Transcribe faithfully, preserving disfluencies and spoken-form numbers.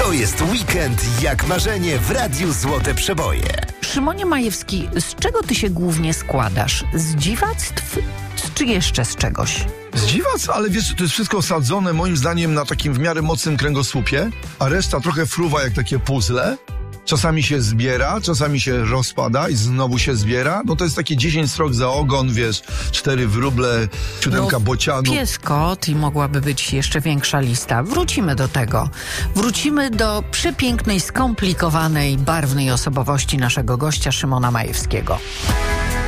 To jest weekend jak marzenie w Radiu Złote Przeboje. Szymonie Majewski, z czego ty się głównie składasz? Z dziwactw, czy jeszcze z czegoś? Z dziwac, ale wiesz, to jest wszystko osadzone moim zdaniem na takim w miarę mocnym kręgosłupie, a reszta trochę fruwa jak takie puzzle. Czasami się zbiera, czasami się rozpada i znowu się zbiera. No to jest takie dziesięć srok za ogon, wiesz, cztery wróble, siódemka no, bocianów. Pies, kot i mogłaby być jeszcze większa lista. Wrócimy do tego. Wrócimy do przepięknej, skomplikowanej, barwnej osobowości naszego gościa Szymona Majewskiego.